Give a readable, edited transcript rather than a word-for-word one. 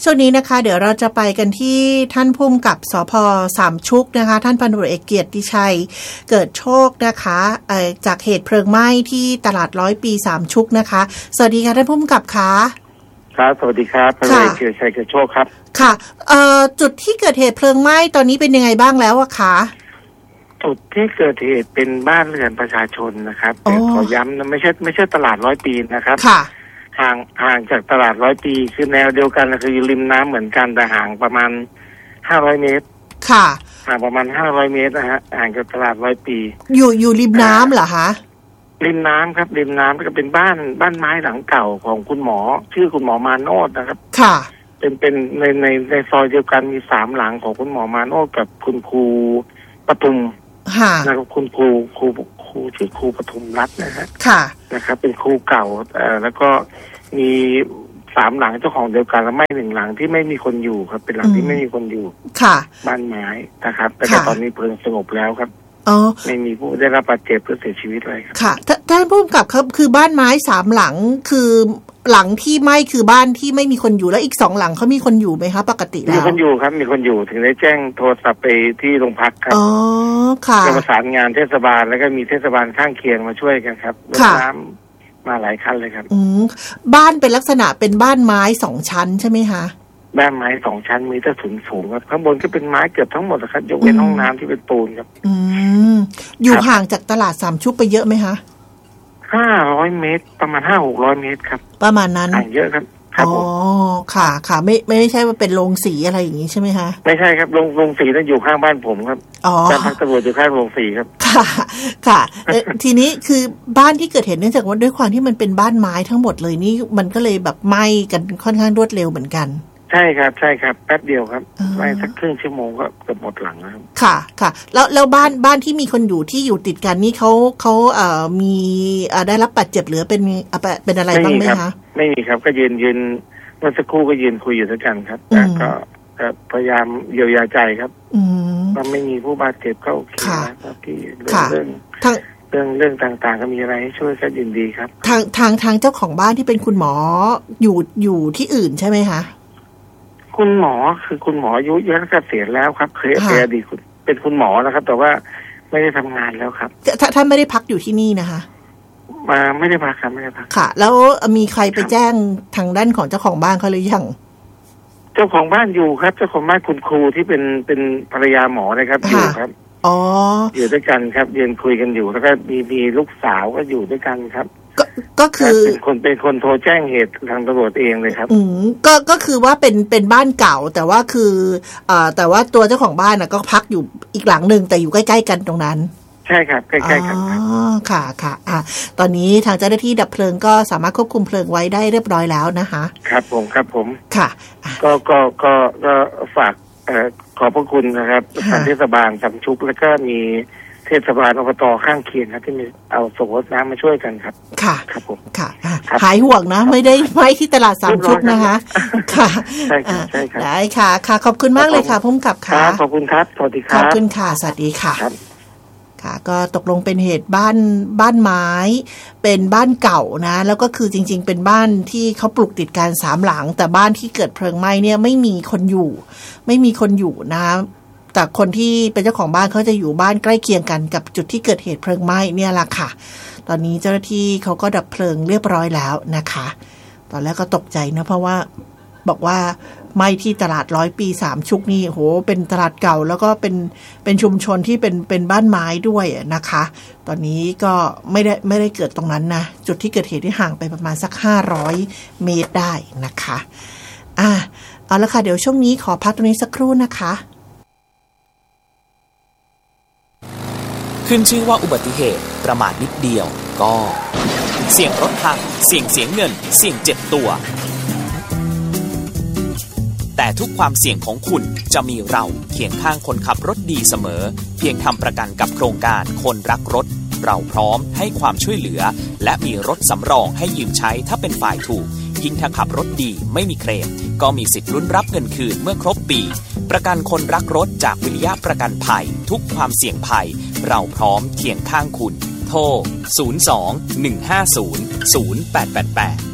ช่วงนี้นะคะเดี๋ยวเราจะไปกันที่ท่านผู้กำกับสภ.สามชุกนะคะท่านพันตำรวจเอกเกียรติชัยเกิดโชคนะคะจากเหตุเพลิงไหม้ที่ตลาด100 ปีสามชุกนะคะสวัสดีค่ะท่านผู้กำกับคะครับสวัสดีครับพันตำรวจเอกเกียรติชัยเกิดโชคครับค่ะจุดที่เกิดเหตุเพลิงไหม้ตอนนี้เป็นยังไงบ้างแล้วอะคะจุดที่เกิดเหตุเป็นบ้านเรือนประชาชนนะครับขอย้ำนะไม่ใช่ตลาด100 ปีนะครับค่ะห่างจากตลาด100 ปีคือแนวเดียวกันคืออยู่ริมน้ำเหมือนกันแต่ห่างประมาณ500 เมตรค่ะห่างประมาณ500 เมตรนะฮะห่างจากตลาด100 ปีอยู่ริมน้ำเหรอคะริมน้ำครับริมน้ำก็เป็นบ้านไม้หลังเก่าของคุณหมอชื่อคุณหมอมาโนชนะครับค่ะเป็นในซอยเดียวกันมี3 หลังของคุณหมอมาโนชกับคุณครูปทุมนะครับคุณครูชื่อครูปทุมรัตน์นะฮะค่ะนะครับเป็นครูเก่าแล้วก็มี3 หลังเจ้าของเดียวกันแล้วไม่1 หลังที่ไม่มีคนอยู่ครับเป็นหลังที่ไม่มีคนอยู่ค่ะบ้านไม้นะครับแต่ตอนนี้เพลิงสงบแล้วครับไม่มีผู้ได้รับบาดเจ็บหรือเสียชีวิตเลยครับค่ะท่านผู้กำกับครับคือบ้านไม้3 หลังคือหลังที่ไหม้คือบ้านที่ไม่มีคนอยู่แล้วอีก2 หลังเขามีคนอยู่ไหมคะปกติแล้วมีคนอยู่ครับมีคนอยู่ถึงได้แจ้งโทรศัพท์ไปที่โรงพักครับค่ะประสานงานเทศบาลแล้วก็มีเทศบาลข้างเคียงมาช่วยกันครับรถน้ำมาหลายคันเลยครับบ้านเป็นลักษณะเป็นบ้านไม้2 ชั้นใช่ไหมคะบ้านไม้2 ชั้นมีแต่สูงครับข้างบนก็เป็นไม้เกือบทั้งหมดครับยกเว้นห้องน้ำที่เป็นปูนครับอยู่ห่างจากตลาดสามชุกไปเยอะไหมคะ 500 เมตรประมาณ500-600 เมตรครับประมาณนั้นห่างเยอะครับค่ะไม่ใช่ว่าเป็นโรงสีอะไรอย่างนี้ใช่ไหมคะไม่ใช่ครับโรงสีนั่นอยู่ข้างบ้านผมครับบ้านพักตำรวจอยู่ข้างโรงสีครับค่ะทีนี้คือบ้านที่เกิดเหตุเนื่องจากว่าด้วยความที่มันเป็นบ้านไม้ทั้งหมดเลยนี่มันก็เลยแบบไหม้กันค่อนข้างรวดเร็วเหมือนกันใช่ครับแป๊บเดียวครับไม่สักครึ่งชั่วโมงก็เกือบหมดหลังแล้วค่ะแล้วบ้านที่มีคนอยู่ที่อยู่ติดกันนี่เขามีได้รับบาดเจ็บหรือเป็นอะไรบ้างไหมคะไม่มีครับก็ยืนเมื่อสักครู่ก็ยืนคุยอยู่ด้วยกันครับก็พยายามเยียวยาใจครับว่าไม่มีผู้บาดเจ็บก็โอเคนะครับที่เรื่องต่างๆก็มีอะไรให้ช่วยก็ยินดีครับทางเจ้าของบ้านที่เป็นคุณหมออยู่ที่อื่นใช่ไหมคะคุณหมอคือคุณหมออายุเยอะเกษียณแล้วครับเคยเป็นอดีตเป็นคุณหมอนะครับแต่ว่าไม่ได้ทำงานแล้วครับท่านไม่ได้พักอยู่ที่นี่นะคะไม่ได้พักครับไม่ได้พักค่ะแล้วมีใครไปแจ้งทางด้านของเจ้าของบ้านเขาหรือยังเจ้าของบ้านอยู่ครับเจ้าของบ้านคุณครูที่เป็นภรรยาหมอนะครับอยู่ครับอยู่ด้วยกันครับยืนคุยกันอยู่แล้วก็มีลูกสาวก็อยู่ด้วยกันครับก็คือเป็นคนโทรแจ้งเหตุทางตำรวจเองเลยครับก็คือว่าเป็นบ้านเก่าแต่ว่าคือแต่ว่าตัวเจ้าของบ้านก็พักอยู่อีกหลังนึงแต่อยู่ใกล้ๆกันตรงนั้นใช่ครับใกล้ๆกันค่ะตอนนี้ทางเจ้าหน้าที่ดับเพลิงก็สามารถควบคุมเพลิงไว้ได้เรียบร้อยแล้วนะคะครับผมค่ะก็ฝากขอบพระคุณนะครับทางเทศบาลสามชุกแล้วก็มีเทศบาลอบตข้างเคียงครับที่มีเอาส่งรถน้ำมาช่วยกันครับค่ะครับผมค่ะหายห่วงนะไม่ได้ไว้ที่ตลาดสามชุกนะคะค่ะใช่ครับได้ค่ะขอบคุณมากเลยค่ะผู้กำกับค่ะขอบคุณครับสวัสดีครับขอบคุณค่ะสวัสดีค่ะค่ะก็ตกลงเป็นเหตุบ้านไม้เป็นบ้านเก่านะแล้วก็คือจริงๆเป็นบ้านที่เขาปลูกติดกัน3 หลังแต่บ้านที่เกิดเพลิงไหม้เนี่ยไม่มีคนอยู่นะแต่คนที่เป็นเจ้าของบ้านเขาจะอยู่บ้านใกล้เคียงกันกับจุดที่เกิดเหตุเพลิงไหม้เนี่ยแหละค่ะตอนนี้เจ้าหน้าที่เขาก็ดับเพลิงเรียบร้อยแล้วนะคะตอนแรกก็ตกใจนะเพราะว่าบอกว่าไหม้ที่ตลาด100 ปีสามชุกนี่โหเป็นตลาดเก่าแล้วก็เป็นชุมชนที่เป็นบ้านไม้ด้วยนะคะตอนนี้ก็ไม่ได้เกิดตรงนั้นนะจุดที่เกิดเหตุที่ห่างไปประมาณสัก500 เมตรได้นะคะเอาละค่ะเดี๋ยวช่วงนี้ขอพักตรงนี้สักครู่นะคะขึ้นชื่อว่าอุบัติเหตุประมาทนิดเดียวก็เสี่ยงรถพังเสี่ยงเงินเสี่ยงเจ็บตัวแต่ทุกความเสี่ยงของคุณจะมีเราเคียงข้างคนขับรถดีเสมอเพียงทำประกันกับโครงการคนรักรถเราพร้อมให้ความช่วยเหลือและมีรถสำรองให้ยืมใช้ถ้าเป็นฝ่ายถูกยิ่งถ้าขับรถดีไม่มีเคลมก็มีสิทธิ์ลุ้นรับเงินคืนเมื่อครบปีประกันคนรักรถจากวิริยะประกันภัยทุกความเสี่ยงภัยเราพร้อมเคียงข้างคุณโทร 02 150 0888